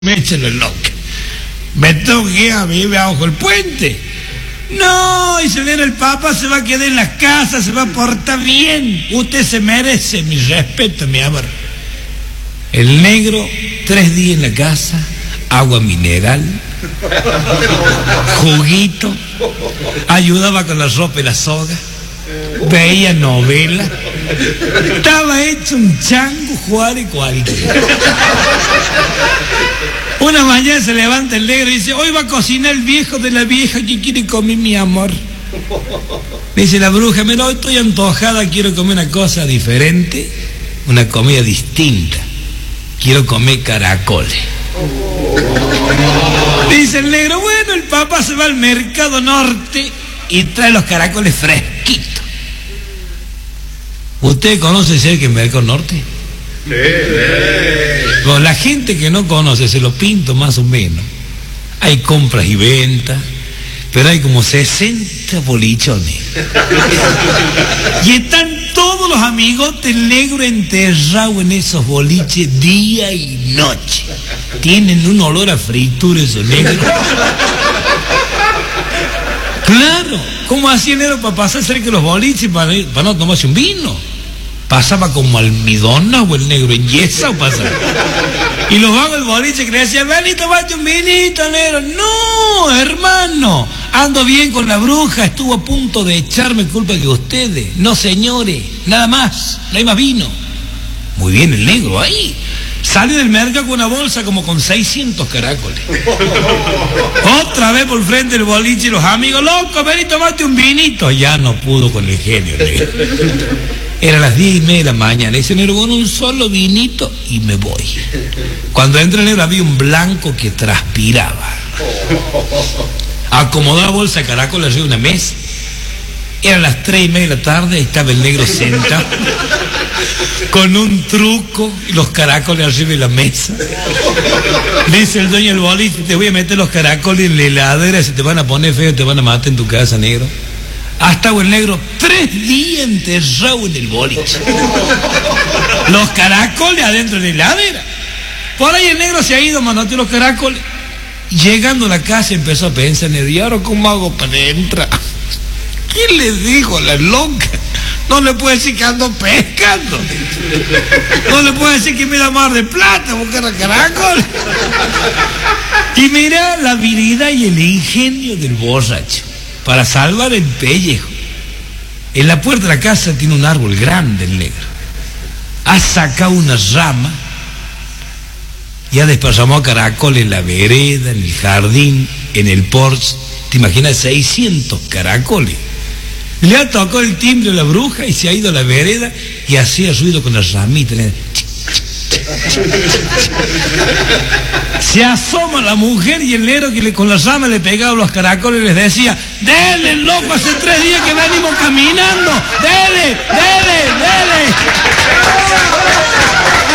Me echen el loco. Me tengo que ir a vivir abajo el puente. No, y se viene el Papa, se va a quedar en la casa, se va a portar bien. Usted se merece mi respeto, mi amor. El negro, 3 días en la casa, agua mineral, juguito, ayudaba con la ropa y la soga, veía novela, estaba hecho un chango, jugar y cualquiera. Una mañana se levanta el negro y dice: hoy va a cocinar el viejo de la vieja que quiere comer mi amor. Dice la bruja: mira, hoy estoy antojada, quiero comer una cosa diferente, una comida distinta, quiero comer caracoles. Dice el negro: bueno, el Papa se va al mercado norte y trae los caracoles fresquitos. ¿Usted conoce cerca el mercado norte? Con la gente que no conoce, se lo pinto más o menos. Hay compras y ventas, pero hay como 60 bolichones. Y están todos los amigos del negro enterrados en esos boliches día y noche. Tienen un olor a fritura esos negros. Claro, ¿cómo hacía el negro para pasar cerca de los boliches para no tomarse un vino? Pasaba como almidona o el negro en yesa o pasaba. Y los vagos del boliche que le decían: ven y tomate un vinito, negro. No, hermano, ando bien con la bruja, estuvo a punto de echarme culpa de ustedes. No, señores, nada más, no hay más vino. Muy bien el negro ahí. Salió del mercado con una bolsa como con 600 caracoles. Otra vez por frente del boliche y los amigos: loco, ven y tomate un vinito. Ya no pudo con el genio el negro. Era las 10:30 de la mañana. Dice: negro, con un solo vinito y me voy. Cuando entra el negro había un blanco que transpiraba. Acomodó la bolsa de caracol arriba de una mesa. Eran las 3:30 de la tarde y estaba el negro sentado con un truco y los caracoles arriba de la mesa. Dice el dueño del boliche: te voy a meter los caracoles en la heladera, se te van a poner feo, te van a matar en tu casa, negro. Ha estado el negro 3 días enterrado en el boliche. Los caracoles adentro de la heladera. Por ahí el negro se ha ido, manoteó los caracoles. Llegando a la casa empezó a pensar: ¿y ahora cómo hago para entrar? ¿Quién le dijo a la loca? No le puede decir que ando pescando. No le puede decir que me da Mar de Plata buscar a caracoles. Y mira la habilidad y el ingenio del borracho para salvar el pellejo. En la puerta de la casa tiene un árbol grande el negro. Ha sacado una rama y ha desparramado caracoles en la vereda, en el jardín, en el porche. ¿Te imaginas? 600 caracoles. Le ha tocado el timbre a la bruja y se ha ido a la vereda y hacía ruido con las ramitas. Se asoma la mujer y el negro que con las ramas le pegaba los caracoles les decía: dele, loco, hace 3 días que venimos caminando, dele, dele, dele.